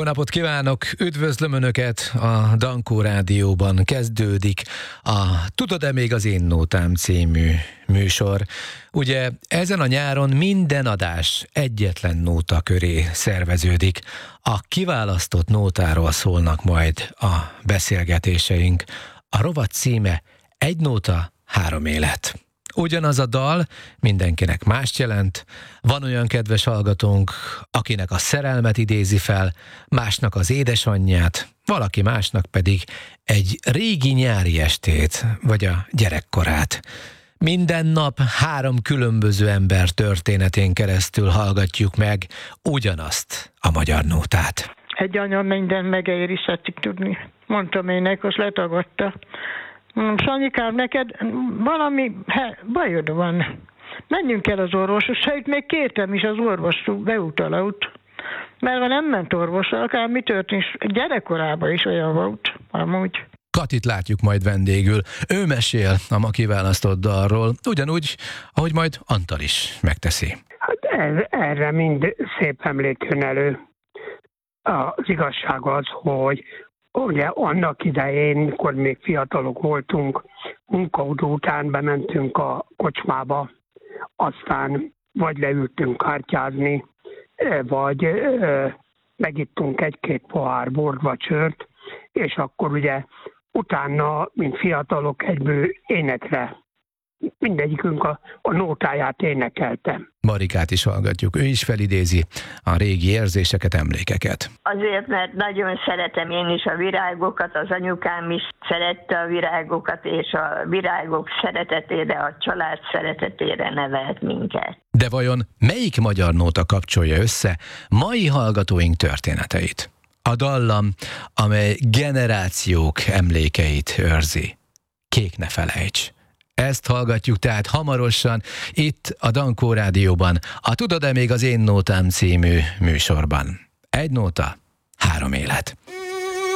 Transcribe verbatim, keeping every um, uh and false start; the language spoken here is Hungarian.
Jó napot kívánok, üdvözlöm Önöket, a Dankó Rádióban kezdődik a Tudod-e még az én nótám című műsor. Ugye ezen a nyáron minden adás egyetlen nóta köré szerveződik. A kiválasztott nótáról szólnak majd a beszélgetéseink. A rovat címe Egy nóta, három élet. Ugyanaz a dal mindenkinek mást jelent. Van olyan kedves hallgatónk, akinek a szerelmet idézi fel, másnak az édesanyját, valaki másnak pedig egy régi nyári estét, vagy a gyerekkorát. Minden nap három különböző ember történetén keresztül hallgatjuk meg ugyanazt a magyar nótát. Egy anya minden megér is szeretik tudni. Mondtam én neki, azt letagadta. Sanyikám, neked valami he, bajod van. Menjünk el az orvoshoz. Sőt, még kértem is az orvostól beutalaut. Mert ha nem ment orvosra, akár mi történt, gyerekkorában is olyan volt amúgy. Katit látjuk majd vendégül. Ő mesél a ma kiválasztott dalról, ugyanúgy, ahogy majd Antal is megteszi. Hát ez, erre mind szép emlék jön elő. Az igazság az, hogy ugye annak idején, mikor még fiatalok voltunk, munkaidő után bementünk a kocsmába, aztán vagy leültünk kártyázni, vagy ö, megittunk egy-két pohár bort vagy sört, és akkor ugye utána, mint fiatalok, egyből énekre mindegyikünk a, a nótáját énekelte. Marikát is hallgatjuk, ő is felidézi a régi érzéseket, emlékeket. Azért, mert nagyon szeretem én is a virágokat, az anyukám is szerette a virágokat, és a virágok szeretetére, a család szeretetére nevelt minket. De vajon melyik magyar nóta kapcsolja össze mai hallgatóink történeteit? A dallam, amely generációk emlékeit őrzi. Kék ne felejts. Ezt hallgatjuk tehát hamarosan itt a Dankó Rádióban, a Tudod-e még az én nótám című műsorban. Egy nóta, három élet.